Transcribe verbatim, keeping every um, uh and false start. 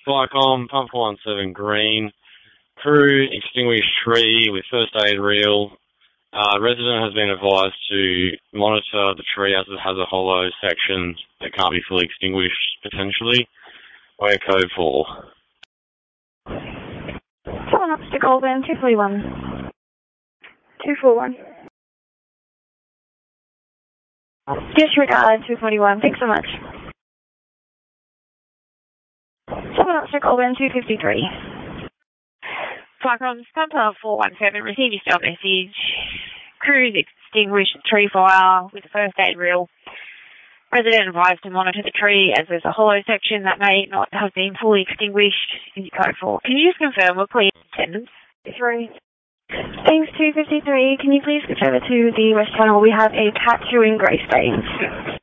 Vicom, pump four one seven green. Crew, extinguished tree with first aid reel. Uh, resident has been advised to monitor the tree as it has a hollow section that can't be fully extinguished, potentially. We're code four. Someone up to Goldman, two forty-one. two forty-one. Disregard, two forty-one. Thanks so much. Someone up to Goldman, two fifty-three. Vicom, Pumper four one seven, receive your stop message. Crews extinguished tree fire with the first aid reel. Resident advised to monitor the tree as there's a hollow section that may not have been fully extinguished in code four. Can you just confirm we're clear attendance? Three. Thanks, two fifty-three. Can you please switch over to the West Channel? We have a cat chewing grey stains.